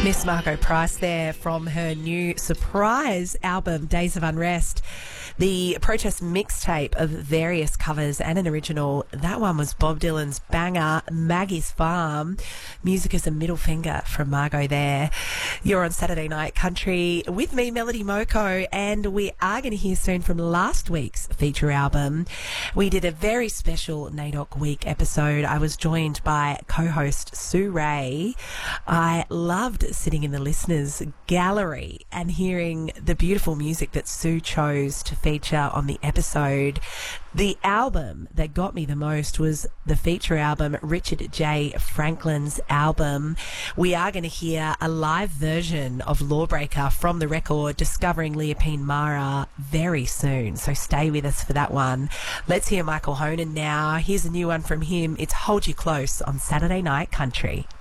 Miss Margot Price there from her new surprise album, Days of Unrest. The protest mixtape of various covers and an original. That one was Bob Dylan's banger, Maggie's Farm. Music is a middle finger from Margot there. You're on Saturday Night Country with me, Melody Moko, and we are going to hear soon from last week's feature album. We did a very special NAIDOC Week episode. I was joined by co-host Sue Ray. I loved sitting in the listeners' gallery and hearing the beautiful music that Sue chose to feature on the episode. The album that got me the most was the feature album, Richard J. Franklin's album. We are going to hear a live version of Lawbreaker from the record Discovering Leopold Mara very soon, so stay with us for that one. Let's hear Michael Honan now. Here's a new one from him. It's Hold You Close on Saturday Night Country.